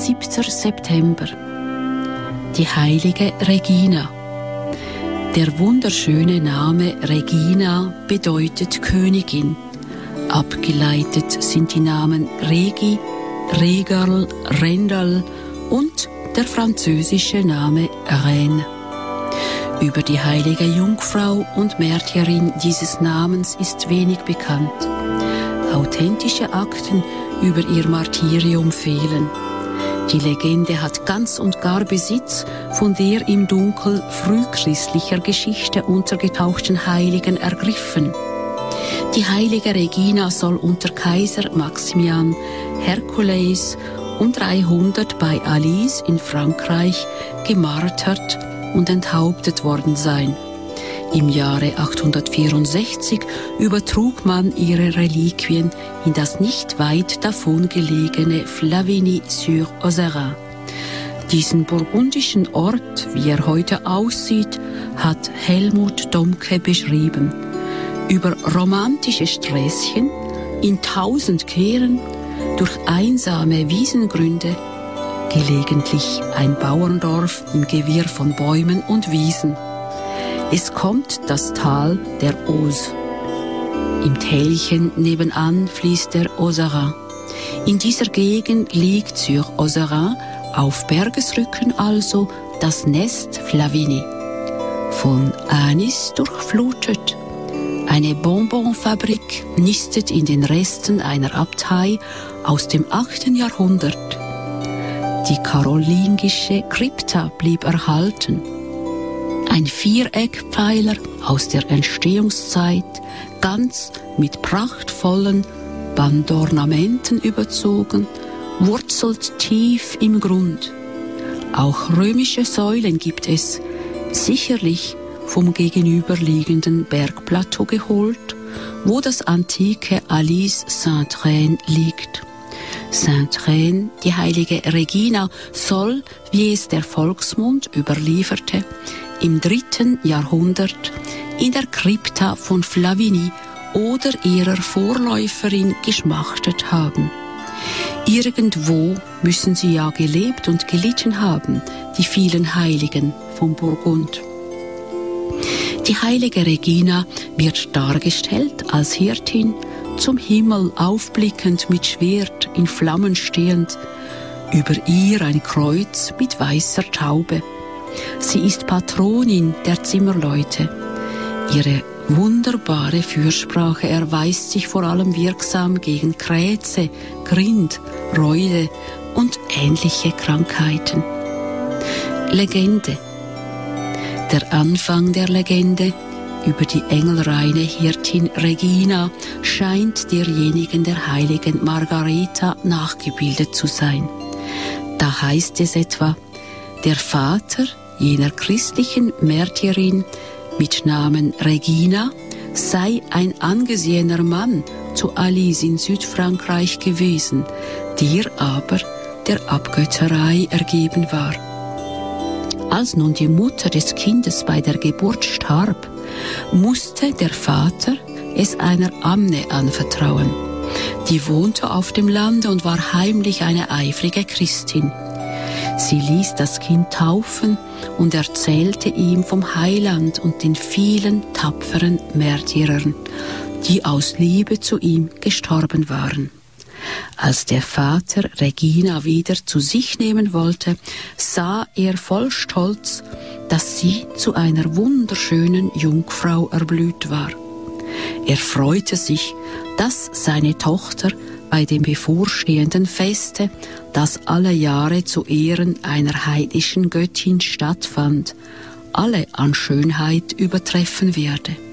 7. September. Die heilige Regina. Der wunderschöne Name Regina bedeutet Königin. Abgeleitet sind die Namen Regi, Regerl, Rendal und der französische Name Reine. Über die heilige Jungfrau und Märtyrin dieses Namens ist wenig bekannt. Authentische Akten über ihr Martyrium fehlen. Die Legende hat ganz und gar Besitz von der im Dunkel frühchristlicher Geschichte untergetauchten Heiligen ergriffen. Die heilige Regina soll unter Kaiser Maximian Hercules um 300 bei Alise in Frankreich gemartert und enthauptet worden sein. Im Jahre 864 übertrug man ihre Reliquien in das nicht weit davon gelegene Flavigny-sur-Ozerain. Diesen burgundischen Ort, wie er heute aussieht, hat Helmut Domke beschrieben. Über romantische Sträßchen, in 1000 Kehren, durch einsame Wiesengründe, gelegentlich ein Bauerndorf im Gewirr von Bäumen und Wiesen. Es kommt das Tal der Auze. Im Tälchen nebenan fließt der Ozerain. In dieser Gegend liegt sur Ozerain, auf Bergesrücken also, das Nest Flavigny. Von Anis durchflutet. Eine Bonbonfabrik nistet in den Resten einer Abtei aus dem 8. Jahrhundert. Die karolingische Krypta blieb erhalten. Ein Viereckpfeiler aus der Entstehungszeit, ganz mit prachtvollen Bandornamenten überzogen, wurzelt tief im Grund. Auch römische Säulen gibt es, sicherlich vom gegenüberliegenden Bergplateau geholt, wo das antike Alise Saint-Reine liegt. Saint-Reine, die heilige Regina, soll, wie es der Volksmund überlieferte, im 3. Jahrhundert in der Krypta von Flavigny oder ihrer Vorläuferin geschmachtet haben. Irgendwo müssen sie ja gelebt und gelitten haben, die vielen Heiligen vom Burgund. Die heilige Regina wird dargestellt als Hirtin, zum Himmel aufblickend mit Schwert in Flammen stehend, über ihr ein Kreuz mit weißer Taube. Sie ist Patronin der Zimmerleute. Ihre wunderbare Fürsprache erweist sich vor allem wirksam gegen Krätze, Grind, Reude und ähnliche Krankheiten. Legende. Der Anfang der Legende über die engelreine Hirtin Regina scheint derjenigen der heiligen Margareta nachgebildet zu sein. Da heißt es etwa, der Vater jener christlichen Märtyrin mit Namen Regina sei ein angesehener Mann zu Alise in Südfrankreich gewesen, der aber der Abgötterei ergeben war. Als nun die Mutter des Kindes bei der Geburt starb, musste der Vater es einer Amne anvertrauen. Die wohnte auf dem Lande und war heimlich eine eifrige Christin. Sie ließ das Kind taufen und erzählte ihm vom Heiland und den vielen tapferen Märtyrern, die aus Liebe zu ihm gestorben waren. Als der Vater Regina wieder zu sich nehmen wollte, sah er voll Stolz, dass sie zu einer wunderschönen Jungfrau erblüht war. Er freute sich, dass seine Tochter bei dem bevorstehenden Feste, das alle Jahre zu Ehren einer heidnischen Göttin stattfand, alle an Schönheit übertreffen werde.